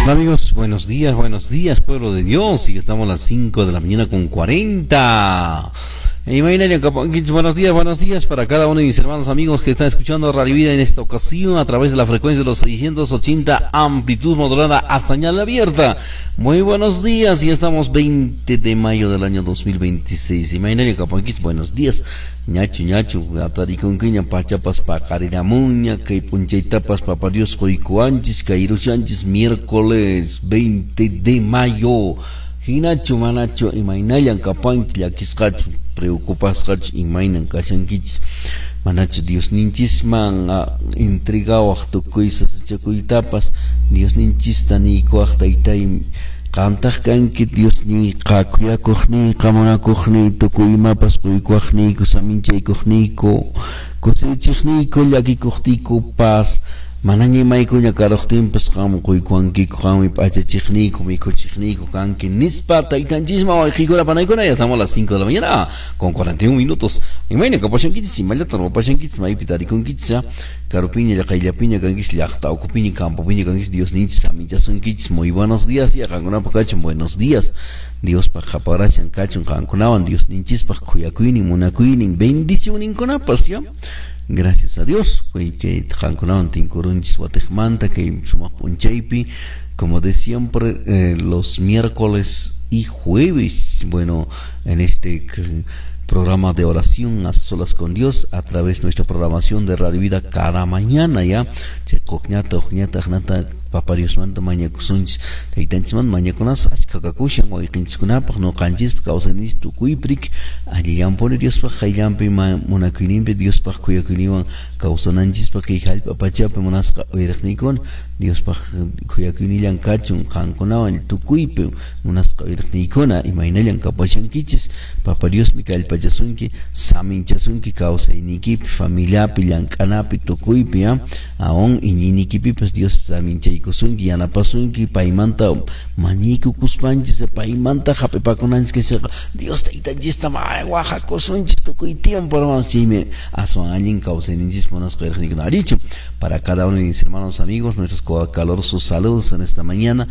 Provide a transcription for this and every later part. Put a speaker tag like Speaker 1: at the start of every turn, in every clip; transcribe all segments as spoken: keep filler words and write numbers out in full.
Speaker 1: Amigos, buenos días, buenos días, pueblo de Dios. Y estamos a las cinco de la mañana con cuarenta. Imagínate, buenos días, buenos días para cada uno de mis hermanos amigos que están escuchando Radio Vida en esta ocasión a través de la frecuencia de los seiscientos ochenta, amplitud modulada a señal abierta. Muy buenos días, y estamos veinte de mayo del año dos mil veintiséis. Imagínate, capanquis, buenos días. Ñachu, ñachu, atari con quiña pachapas pa cariramuña, que punchaitapas paparios coicuanchis, cairushanchis, miércoles veinte de mayo. Hinachu, manacho, imainayan capanqui, yakiscachu, preocupas imainan kashankichis. Manacho, Dios ninchis man intrigado achtukuisas chakuitapas, Dios ninchis taniko achtaitay. Kantak kanki Dios ni kakuya kuhni kamana kuhni tukuyma pas kuy kuhni kusaminche kuhni ko kusichni ko yaki kuhti ko pas manani mai kunya karохtin pas kam kuy kuanki kami pachachni ko mi kuchni ko kanki nispa taitanjisma wa higura panay ko na. Ya estamos a las cinco de la mañana con cuarenta y un minutos. Imagina que pasan kits simala tan pasan kits mai pitari con kitsa Carupiña, la calle piña, canguis, la acta, ocupiña, campo, piña, canguis, Dios ninchis, amigas, son kits, muy buenos días, y a Cancuna Pacachon, buenos días, Dios pa Japarachan, Cachon, Cancunaban, Dios ninchis, pa Cuyacuinin, Munacuinin, bendición in Conapas, ¿ya? Gracias a Dios, que Cancunaban, Tincurunchis, Guatejmanta, que suma Punchaipi, como de siempre, eh, los miércoles y jueves, bueno, en este programa de oración a solas con Dios a través de nuestra programación de Radio Vida cada mañana, ya che cognata ognata gnata paparios manta maña kusunch taitanchman maña kunas achkakakushan wa iqinchkunapaq no qanchis kawsanis tukuyprik allillan pone Dios pa qayllanpi munakuninpi Dios pa kuyakuniwan kawsananchis pa kay hallpa pachapi munasqa uyraqnikun Dios pa kuyakunillan kachun qankunawan tukuypi munasqa uyraqnikuna imaynallan kapashankichis paparios mi kallpachasunki saminchasunki kawsaynikipi familiapi llank'anapi tukuypi aún iñinikipi pues Dios saminchay kusunki yanapasunki paymanta mañiku kuspanchis paymanta hapipakunanchis que se Dios taytanchista waja kusunchis tukuy tiempo hermanos chime aswan allin kawsayninchis ponas qerqnikuna arichu para cada uno de mis hermanos amigos nuestros calorosos saludos en esta mañana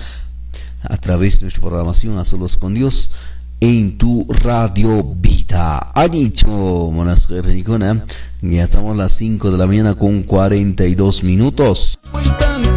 Speaker 1: a través de nuestra programación a solos con Dios en tu Radio Vida. Anicho, monas qerqnikuna, ya estamos a las cinco de la mañana con cuarenta y dos minutos.